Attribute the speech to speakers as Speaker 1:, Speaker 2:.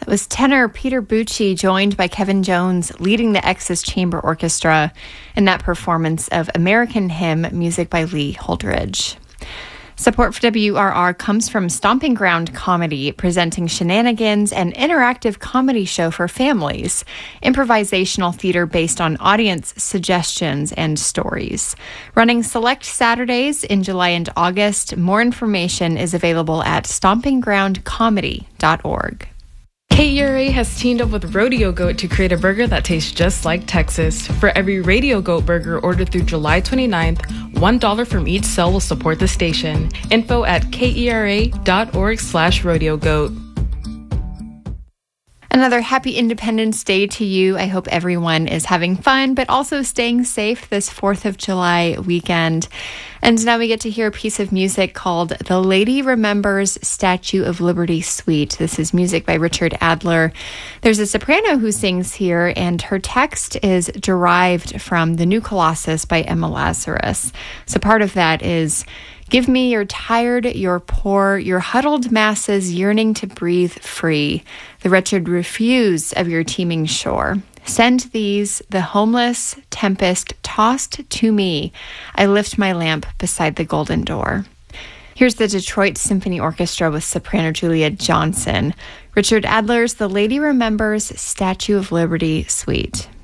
Speaker 1: was tenor Peter Bucci, joined by Kevin Jones, leading the X's Chamber Orchestra in that performance of American Hymn, music by Lee Holdridge. Support for WRR comes from Stomping Ground Comedy, presenting shenanigans and interactive comedy show for families, improvisational theater based on audience suggestions and stories. Running select Saturdays in July and August, more information is available at stompinggroundcomedy.org.
Speaker 2: KERA has teamed up with Rodeo Goat to create a burger that tastes just like Texas. For every Radio Goat burger ordered through July 29th, $1 from each sale will support the station. Info at kera.org/rodeogoat.
Speaker 1: Another happy Independence Day to you. I hope everyone is having fun, but also staying safe this 4th of July weekend. And now we get to hear a piece of music called The Lady Remembers Statue of Liberty Suite. This is music by Richard Adler. There's a soprano who sings here, and her text is derived from The New Colossus by Emma Lazarus. So part of that is, give me your tired, your poor, your huddled masses yearning to breathe free. The wretched refuse of your teeming shore. Send these, the homeless tempest, tossed to me. I lift my lamp beside the golden door. Here's the Detroit Symphony Orchestra with soprano Julia Johnson. Richard Adler's The Lady Remembers Statue of Liberty Suite.